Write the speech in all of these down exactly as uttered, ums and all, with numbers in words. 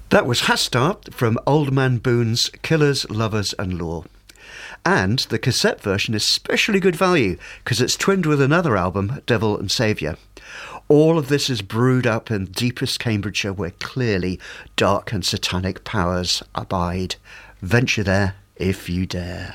That was Hastart from Old Man Boone's Killers, Lovers and Law. And the cassette version is especially good value because it's twinned with another album, Devil and Saviour. All of this is brewed up in deepest Cambridgeshire where clearly dark and satanic powers abide. Venture there if you dare.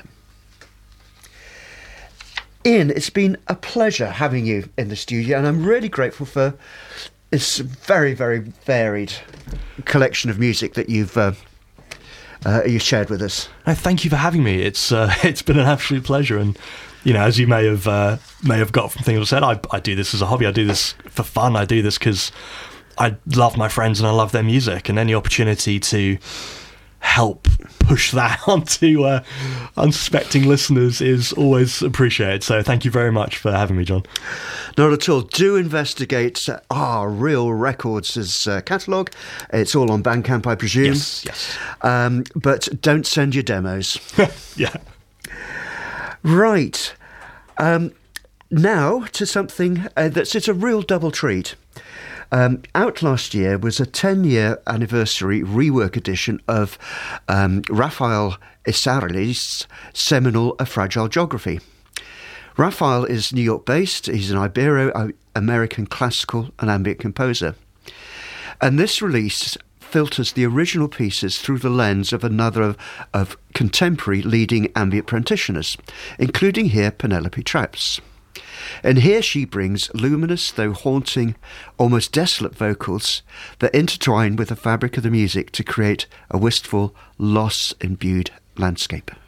Ian, it's been a pleasure having you in the studio, and I'm really grateful for this very, very varied collection of music that you've uh, uh, you shared with us. No, thank you for having me. It's uh, it's been an absolute pleasure, and you know, as you may have uh, may have got from things I've said, I, I do this as a hobby. I do this for fun. I do this because I love my friends and I love their music, and any opportunity to help push that onto uh, unsuspecting listeners is always appreciated. So thank you very much for having me, John. Not at all. Do investigate uh, our Real Records' uh, catalogue. It's all on Bandcamp, I presume. Yes, yes. Um, but don't send your demos. Yeah. Right. Um, now to something uh, that's it's a real double treat. Um, out last year was a ten-year anniversary rework edition of um, Raphael Isarli's seminal A Fragile Geography. Raphael is New York-based. He's an Ibero-American classical and ambient composer. And this release filters the original pieces through the lens of another of, of contemporary leading ambient practitioners, including here Penelope Traps. And here she brings luminous, though haunting, almost desolate vocals that intertwine with the fabric of the music to create a wistful, loss-imbued landscape.